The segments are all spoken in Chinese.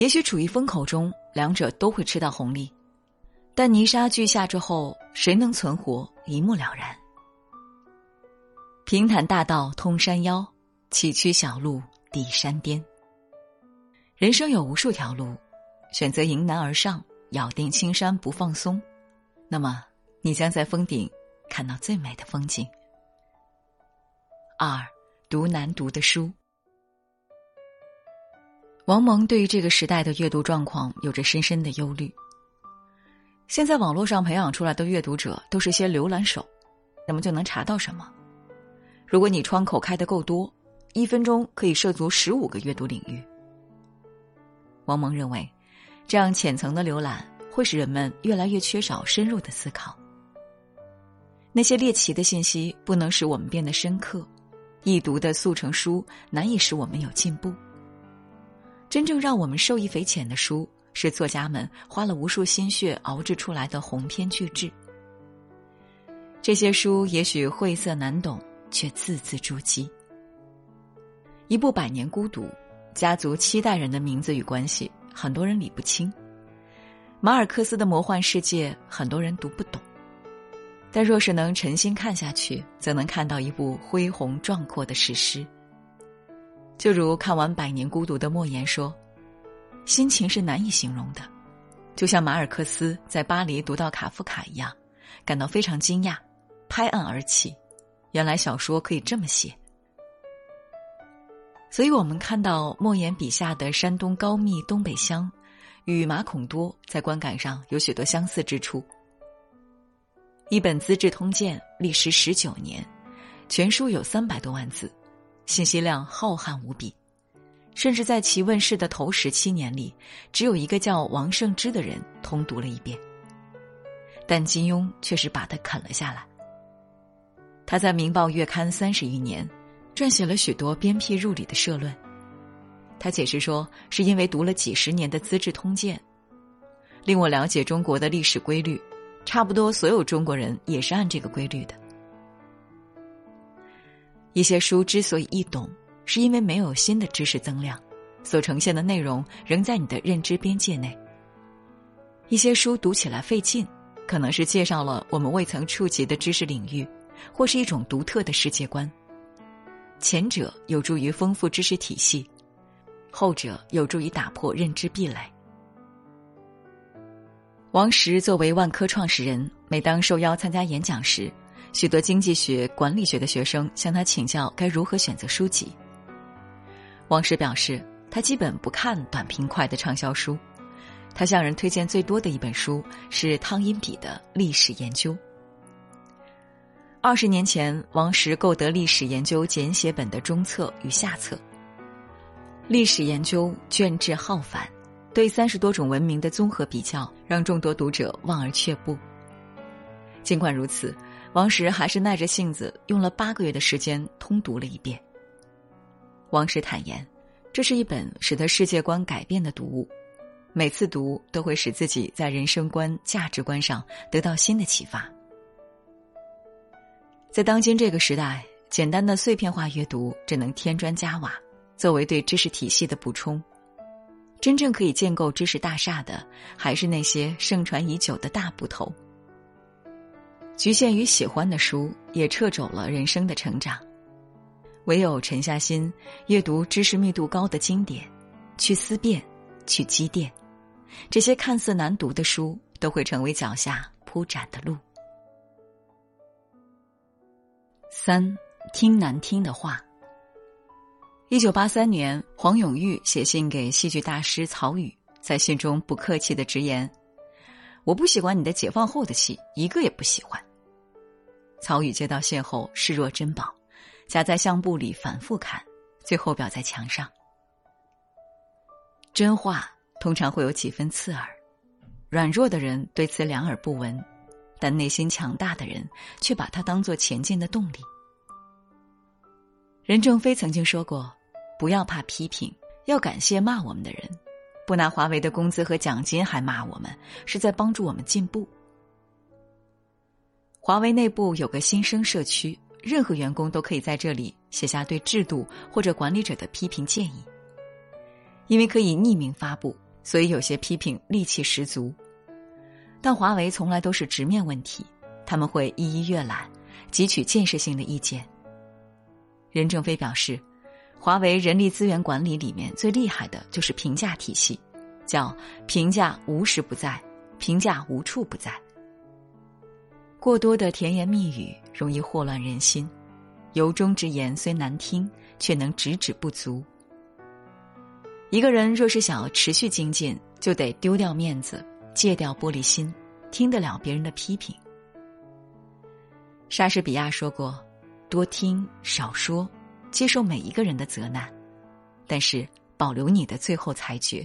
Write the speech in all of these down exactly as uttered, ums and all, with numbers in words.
也许处于风口中，两者都会吃到红利，但泥沙俱下之后，谁能存活，一目了然。平坦大道通山腰，崎岖小路抵山巅。人生有无数条路，选择迎难而上，咬定青山不放松，那么你将在峰顶看到最美的风景。二，读难读的书。王蒙对于这个时代的阅读状况有着深深的忧虑。现在网络上培养出来的阅读者都是些浏览手，那么就能查到什么？如果你窗口开得够多，一分钟可以涉足十五个阅读领域。王蒙认为，这样浅层的浏览会使人们越来越缺少深入的思考。那些猎奇的信息不能使我们变得深刻，易读的速成书难以使我们有进步。真正让我们受益匪浅的书，是作家们花了无数心血熬制出来的鸿篇巨制。这些书也许晦涩难懂，却字字珠玑。一部《百年孤独》，家族七代人的名字与关系，很多人理不清。马尔克斯的魔幻世界，很多人读不懂。但若是能沉心看下去，则能看到一部恢宏壮阔的史诗。就如看完《百年孤独》的莫言说，心情是难以形容的，就像马尔克斯在巴黎读到卡夫卡一样，感到非常惊讶，拍案而起，原来小说可以这么写。所以我们看到莫言笔下的山东高密东北乡，与马孔多在观感上有许多相似之处。一本《资治通鉴》历时十九年，全书有三百多万字，信息量浩瀚无比，甚至在其问世的头十七年里，只有一个叫王胜之的人通读了一遍。但金庸却是把它啃了下来。他在《明报》月刊三十余年，撰写了许多鞭辟入里的社论。他解释说，是因为读了几十年的《资治通鉴》，令我了解中国的历史规律，差不多所有中国人也是按这个规律的。一些书之所以易懂，是因为没有新的知识增量，所呈现的内容仍在你的认知边界内。一些书读起来费劲，可能是介绍了我们未曾触及的知识领域，或是一种独特的世界观。前者有助于丰富知识体系，后者有助于打破认知壁垒。王石作为万科创始人，每当受邀参加演讲时，许多经济学、管理学的学生向他请教该如何选择书籍。王石表示，他基本不看短平快的畅销书，他向人推荐最多的一本书是汤因比的《历史研究》。二十年前，王石购得《历史研究》简写本的中册与下册。历史研究卷帙浩繁，对三十多种文明的综合比较，让众多读者望而却步。尽管如此，王石还是耐着性子用了八个月的时间通读了一遍。王石坦言，这是一本使得世界观改变的读物，每次读都会使自己在人生观、价值观上得到新的启发。在当今这个时代，简单的碎片化阅读只能添砖加瓦，作为对知识体系的补充。真正可以建构知识大厦的，还是那些盛传已久的大部头。局限于喜欢的书，也掣肘了人生的成长。唯有沉下心，阅读知识密度高的经典，去思辨，去积淀，这些看似难读的书，都会成为脚下铺展的路。三，听难听的话。一九八三年，黄永玉写信给戏剧大师曹禺，在信中不客气地直言，我不喜欢你的解放后的戏，一个也不喜欢。曹禺接到信后视若珍宝，夹在相簿里反复看，最后裱在墙上。真话通常会有几分刺耳，软弱的人对此两耳不闻，但内心强大的人却把它当作前进的动力。任正非曾经说过，不要怕批评，要感谢骂我们的人，不拿华为的工资和奖金还骂我们，是在帮助我们进步。华为内部有个新生社区，任何员工都可以在这里写下对制度或者管理者的批评建议，因为可以匿名发布， 所以有些批评戾气十足。但华为从来都是直面问题，他们会一一阅览，汲取建设性的意见。任正非表示，华为人力资源管理里面最厉害的就是评价体系，叫评价无时不在，评价无处不在。过多的甜言蜜语容易祸乱人心，由衷之言虽难听，却能直指不足。一个人若是想要持续精进，就得丢掉面子，戒掉玻璃心，听得了别人的批评。莎士比亚说过，多听少说，接受每一个人的责难，但是保留你的最后裁决。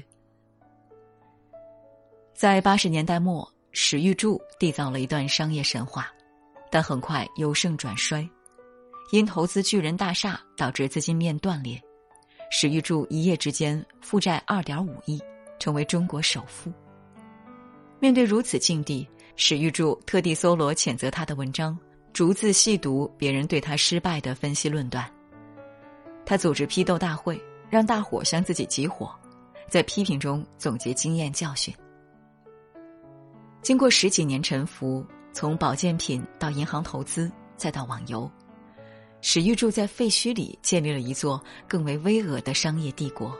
在八十年代末，史玉柱缔造了一段商业神话，但很快由盛转衰，因投资巨人大厦导致资金链断裂，史玉柱一夜之间负债 二点五亿，成为中国首富。面对如此境地，史玉柱特地搜罗谴责他的文章，逐字细读别人对他失败的分析论断。他组织批斗大会，让大伙向自己集火，在批评中总结经验教训。经过十几年沉浮，从保健品到银行投资，再到网游，史玉柱在废墟里建立了一座更为巍峨的商业帝国。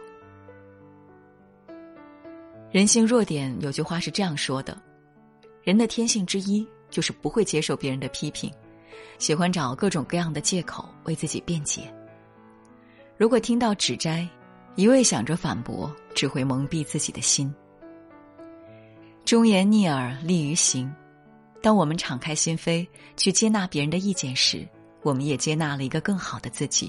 人性弱点有句话是这样说的，人的天性之一就是不会接受别人的批评，喜欢找各种各样的借口为自己辩解。如果听到指摘，一味想着反驳，只会蒙蔽自己的心。忠言逆耳利于行，当我们敞开心扉去接纳别人的意见时，我们也接纳了一个更好的自己。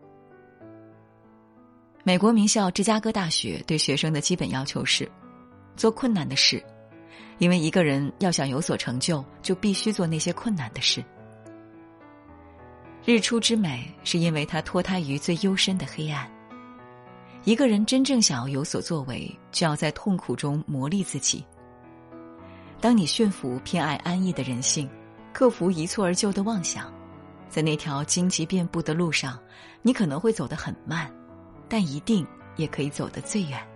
美国名校芝加哥大学对学生的基本要求是做困难的事，因为一个人要想有所成就，就必须做那些困难的事。日出之美是因为它脱胎于最幽深的黑暗。一个人真正想要有所作为，就要在痛苦中磨砺自己。当你驯服偏爱安逸的人性，克服一蹴而就的妄想，在那条荆棘遍布的路上，你可能会走得很慢，但一定也可以走得最远。